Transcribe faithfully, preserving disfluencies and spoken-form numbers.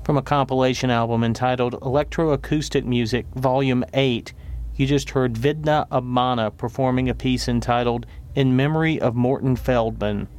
From a compilation album entitled Electroacoustic Music, Volume eight, you just heard Vidna Obmana performing a piece entitled In Memory of Morton Feldman.